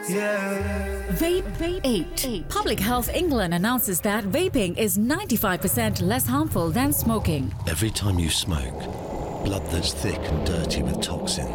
Vape 8. Public Health England announces that vaping is 95% less harmful than smoking. Every time you smoke, blood that's thick and dirty with toxins